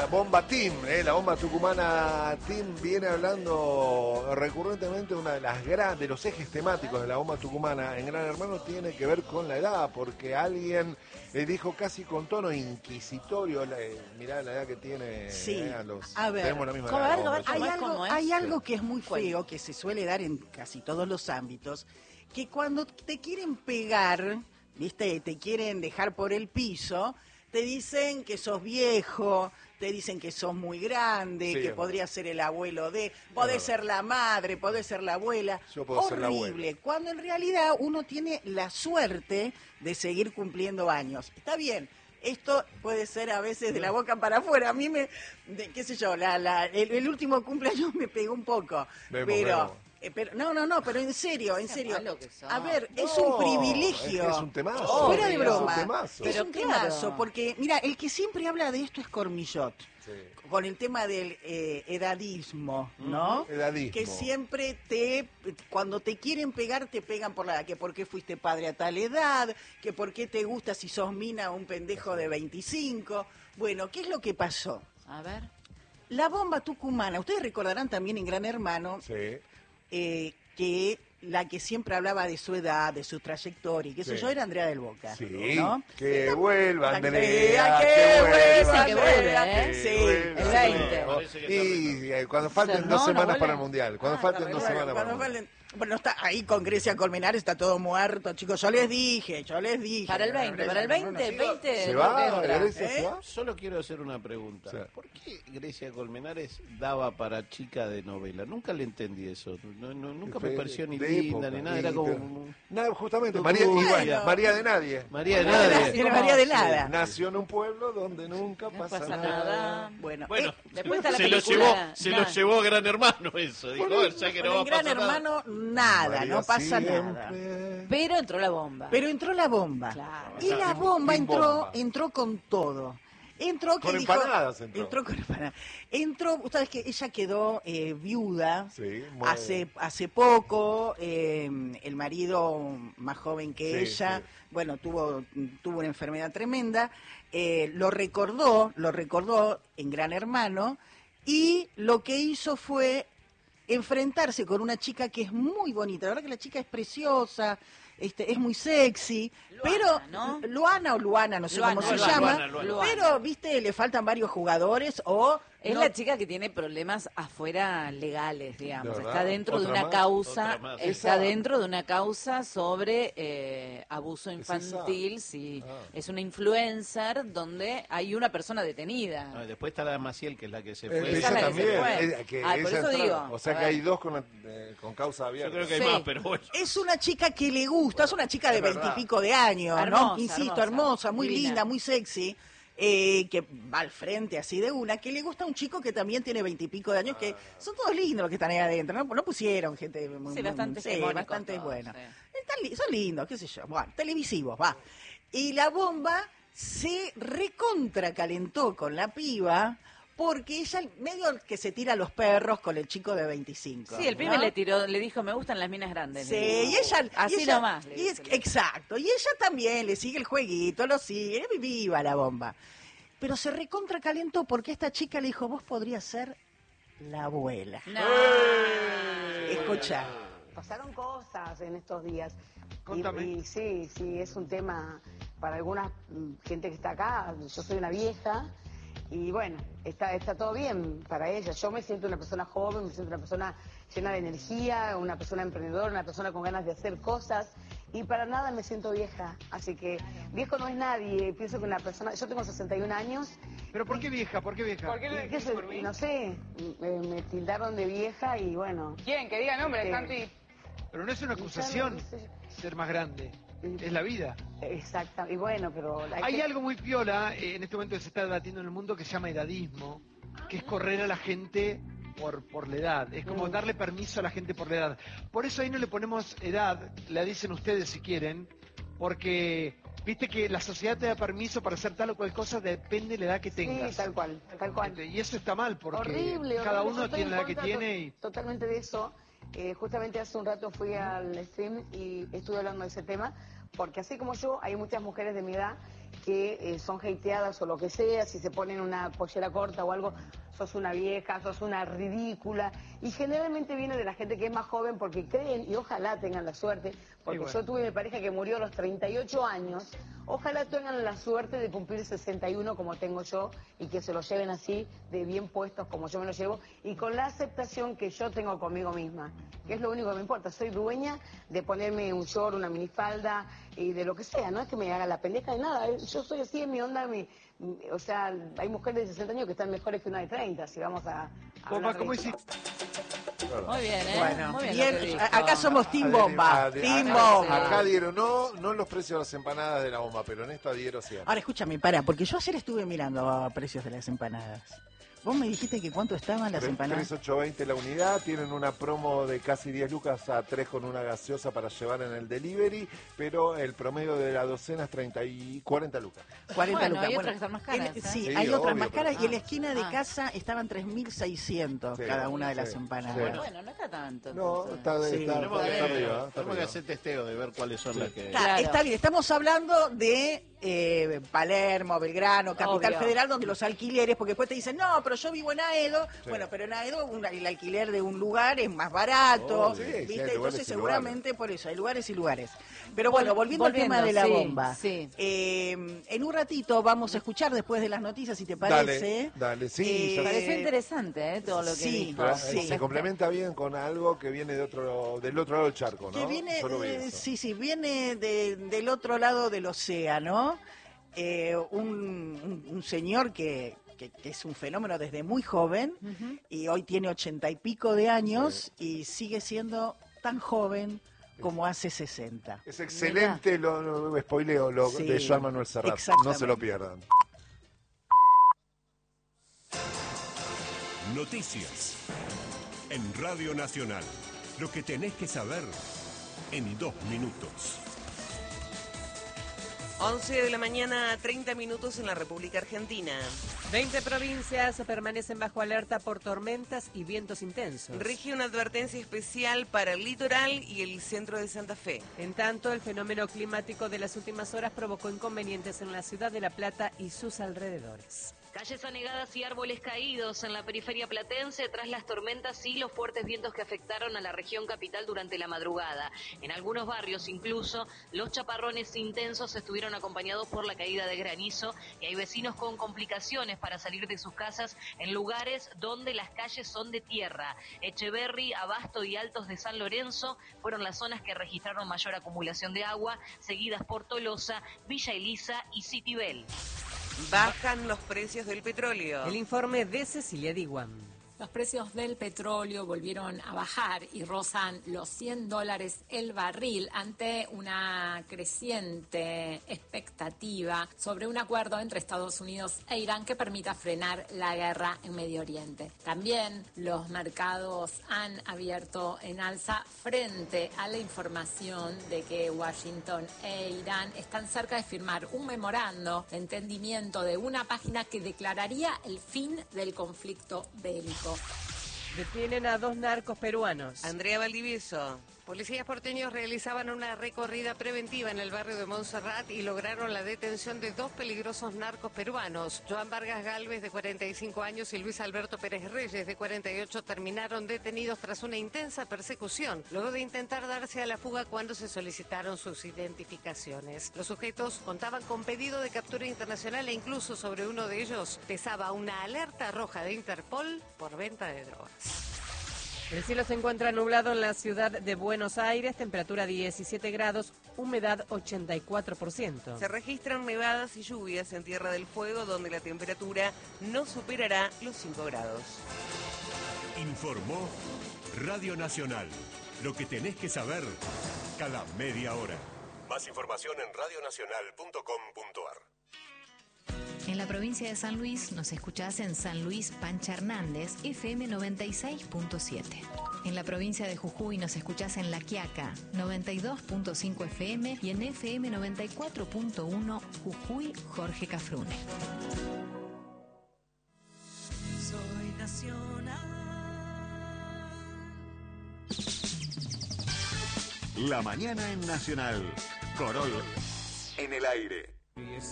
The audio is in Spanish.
la Bomba Team, la Bomba Tucumana Team viene hablando recurrentemente. Una de de los ejes temáticos de la Bomba Tucumana en Gran Hermano tiene que ver con la edad, porque alguien dijo casi con tono inquisitorio, mirá la edad que tiene. Sí, a ver, tenemos la misma edad, hay algo que es muy feo, que se suele dar en casi todos los ámbitos, que cuando te quieren pegar, viste, te quieren dejar por el piso, te dicen que sos viejo, te dicen que sos muy grande, sí, que podría ser el abuelo podés ser la madre, podés ser la abuela. Yo puedo ser la abuela. Horrible, cuando en realidad uno tiene la suerte de seguir cumpliendo años. Está bien, esto puede ser a veces de la boca para afuera. A mí qué sé yo, el último cumpleaños me pegó un poco, pero pero en serio. A ver, es un privilegio. Es un temazo. Fuera de broma. Es un temazo, porque, mira, el que siempre habla de esto es Cormillot. Sí. Con el tema del edadismo, ¿no? Edadismo. Que siempre cuando te quieren pegar, te pegan por la edad. Que por qué fuiste padre a tal edad, que por qué te gusta si sos mina un pendejo de 25. Bueno, ¿qué es lo que pasó? A ver. La Bomba Tucumana, ustedes recordarán también en Gran Hermano... Sí. Que la que siempre hablaba de su edad, de su trayectoria, y que eso yo era Andrea del Boca. Sí, ¿no? Que vuelva Andrea, que vuelve, sí, el 20. Y cuando falten 2 semanas para el Mundial, cuando falten 2 semanas para el Mundial. Bueno, está ahí con Grecia Colmenares, está todo muerto, chicos. Yo les dije. Para el 20. ¿Se va? ¿Grecia se va? Solo quiero hacer una pregunta. Sí. ¿Por qué Grecia Colmenares daba para chica de novela? Nunca le entendí eso. Nunca me pareció ni linda ni nada. Era como... Nada, justamente. María de Nadie. María de Nadie. Era María de Nada. Nació en un pueblo donde nunca pasa nada. Bueno, después está la película. Se lo llevó Gran Hermano eso. Dijo, ya que no va a pasar Gran Hermano nada, no pasa nada. Pero entró la bomba. Claro. Y la bomba entró con todo. Entró con empanadas. Entró, ustedes que ella quedó viuda, sí, hace poco, el marido más joven que ella, bueno, tuvo una enfermedad tremenda, lo recordó en Gran Hermano, y lo que hizo fue enfrentarse con una chica que es muy bonita. La verdad que la chica es preciosa, es muy sexy, pero Luana, no sé cómo se llama, pero viste, le faltan varios jugadores Es la chica que tiene problemas afuera legales, digamos. Está dentro de una causa, sobre abuso infantil. Sí, es una influencer donde hay una persona detenida. Después está la Maciel, que es la que se fue. Ella también. Por eso digo. O sea que hay 2 con causa abierta. Yo creo que hay más, pero bueno. Es una chica que le gusta, es una chica de 20 y pico de años, hermosa, ¿no? Insisto, hermosa, muy divina, linda, muy sexy. Que va al frente así de una, que le gusta a un chico que también tiene 20 y pico de años, que son todos lindos los que están ahí adentro, no pusieron gente bastante buena. Sí. Son lindos, qué sé yo, bueno, televisivos, va. Y la bomba se recontra calentó con la piba, porque ella medio que se tira a los perros con el chico de 25. Sí, el pibe le dijo, me gustan las minas grandes. Sí, y ella... Así nomás. Exacto, y ella también le sigue el jueguito, lo sigue, viva la bomba. Pero se recontra calentó porque esta chica le dijo, vos podrías ser la abuela. No. Escucha. Pasaron cosas en estos días. Contame. Y sí, es un tema para alguna gente que está acá. Yo soy una vieja. Y bueno, está todo bien para ella. Yo me siento una persona joven, me siento una persona llena de energía, una persona emprendedora, una persona con ganas de hacer cosas. Y para nada me siento vieja. Así que viejo no es nadie. Pienso que una persona... Yo tengo 61 años. ¿Pero por qué vieja? ¿Por qué vieja? ¿Por qué no sé, me tildaron de vieja y bueno... ¿Quién? Que diga nombre, Santi. Pero no es una acusación ser más grande. Es la vida. Exacto, y bueno, pero... Hay algo muy piola en este momento que se está debatiendo en el mundo que se llama edadismo, que es correr a la gente por la edad. Es como darle permiso a la gente por la edad. Por eso ahí no le ponemos edad, la dicen ustedes si quieren, porque viste que la sociedad te da permiso para hacer tal o cual cosa, depende de la edad que tengas. Sí, tal cual. Y eso está mal, porque horrible, cada uno tiene la edad que tiene. Y... Totalmente de eso. Justamente hace un rato fui al stream y estuve hablando de ese tema, porque así como yo, hay muchas mujeres de mi edad que son hateadas o lo que sea, si se ponen una pollera corta o algo, sos una vieja, sos una ridícula. Y generalmente viene de la gente que es más joven porque creen, y ojalá tengan la suerte, porque bueno, yo tuve mi pareja que murió a los 38 años, ojalá tengan la suerte de cumplir 61 como tengo yo y que se lo lleven así, de bien puestos como yo me lo llevo, y con la aceptación que yo tengo conmigo misma, que es lo único que me importa. Soy dueña de ponerme un short, una minifalda y de lo que sea, no es que me haga la pendeja de nada, yo soy así en mi onda, o sea, hay mujeres de 60 años que están mejores que una de 30, si vamos a ¿Cómo hiciste? Muy bien, ¿eh? Bueno, muy bien. Acá somos Team Bomba. Team Bomba. Acá dieron, no los precios de las empanadas de la bomba, pero en esta dieron siempre. Ahora escúchame, porque yo ayer estuve mirando precios de las empanadas. Vos me dijiste que cuánto estaban las empanadas. 3.820 la unidad, tienen una promo de casi 10 lucas a 3 con una gaseosa para llevar en el delivery, pero el promedio de la docena es 40 lucas. 40 lucas. Hay otras que están más caras. Sí, Sí, hay otras obvio, más caras y en la pero- esquina de casa estaban 3.600 cada una de las empanadas. Bueno, no está tanto. No, entonces. está Tenemos que, arriba. Está tenemos que arriba. hacer testeo de ver cuáles son las que... Claro. Está bien, estamos hablando de Palermo, Belgrano, Capital Obvio. Federal, donde los alquileres, porque después te dicen, no, pero yo vivo en Aedo. Sí. Bueno, pero en Aedo el alquiler de un lugar es más barato, Oh, sí, ¿viste? sí, hay lugares Entonces y seguramente por eso, hay lugares y lugares. Pero bueno, volviendo al tema de la bomba. Sí. En un ratito vamos a escuchar después de las noticias, si te parece. Dale, sí. Me pareció interesante todo lo que sí, dijo. sí. Se complementa bien con algo que viene del otro lado del charco, ¿no? Que viene, Solo vi eso. sí, viene del otro lado del océano. Un señor que es un fenómeno desde muy joven y hoy tiene 80 y pico de años y sigue siendo tan joven como hace 60. Es excelente, lo spoileo, Sí, de Joan Manuel Serrat. No exactamente. se lo pierdan. Noticias. En Radio Nacional. Lo que tenés que saber en 2 minutos. 11 de la mañana, 30 minutos en la República Argentina. 20 provincias permanecen bajo alerta por tormentas y vientos intensos. Rige una advertencia especial para el litoral y el centro de Santa Fe. En tanto, el fenómeno climático de las últimas horas provocó inconvenientes en la ciudad de La Plata y sus alrededores. Calles anegadas y árboles caídos en la periferia platense tras las tormentas y los fuertes vientos que afectaron a la región capital durante la madrugada. En algunos barrios incluso los chaparrones intensos estuvieron acompañados por la caída de granizo y hay vecinos con complicaciones para salir de sus casas en lugares donde las calles son de tierra. Echeverri, Abasto y Altos de San Lorenzo fueron las zonas que registraron mayor acumulación de agua, seguidas por Tolosa, Villa Elisa y Citibel. Bajan los precios del petróleo. El informe de Cecilia Diwan. Los precios del petróleo volvieron a bajar y rozan los $100 el barril ante una creciente expectativa sobre un acuerdo entre Estados Unidos e Irán que permita frenar la guerra en Medio Oriente. También los mercados han abierto en alza frente a la información de que Washington e Irán están cerca de firmar un memorando de entendimiento de una página que declararía el fin del conflicto bélico. Detienen a 2 narcos peruanos. Andrea Valdivieso. Policías porteños realizaban una recorrida preventiva en el barrio de Montserrat y lograron la detención de 2 peligrosos narcos peruanos. Joan Vargas Galvez, de 45 años, y Luis Alberto Pérez Reyes, de 48, terminaron detenidos tras una intensa persecución, luego de intentar darse a la fuga cuando se solicitaron sus identificaciones. Los sujetos contaban con pedido de captura internacional e incluso sobre uno de ellos pesaba una alerta roja de Interpol por venta de drogas. El cielo se encuentra nublado en la ciudad de Buenos Aires, temperatura 17 grados, humedad 84%. Se registran nevadas y lluvias en Tierra del Fuego, donde la temperatura no superará los 5 grados. Informó Radio Nacional. Lo que tenés que saber cada media hora. Más información en radionacional.com.ar. En la provincia de San Luis nos escuchás en San Luis Pancha Hernández, FM 96.7. En la provincia de Jujuy nos escuchás en La Quiaca, 92.5 FM y en FM 94.1 Jujuy Jorge Cafrune. Soy nacional. La mañana en Nacional. Corol en el aire.